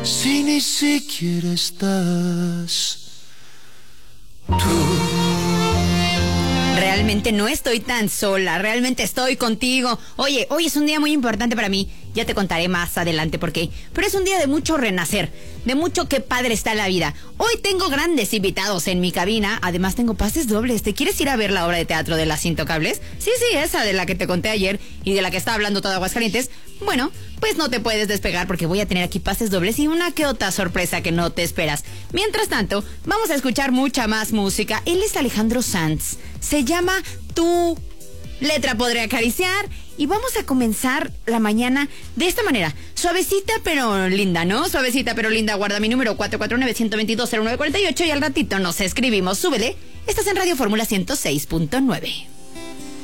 si ni siquiera estás tú? Realmente no estoy tan sola, realmente estoy contigo. Oye, hoy es un día muy importante para mí. Ya te contaré más adelante por qué. Pero es un día de mucho renacer, de mucho qué padre está la vida. Hoy tengo grandes invitados en mi cabina. Además tengo pases dobles. ¿Te quieres ir a ver la obra de teatro de Las Intocables? Sí, esa de la que te conté ayer y de la que está hablando todo Aguascalientes. Bueno, pues no te puedes despegar porque voy a tener aquí pases dobles y una que otra sorpresa que no te esperas. Mientras tanto, vamos a escuchar mucha más música. Él es Alejandro Sanz. Se llama Tu Letra Podré Acariciar. Y vamos a comenzar la mañana de esta manera. Suavecita pero linda, ¿no? Suavecita pero linda. Guarda mi número 449-122-0948 y al ratito nos escribimos. Súbele. Estás en Radio Fórmula 106.9.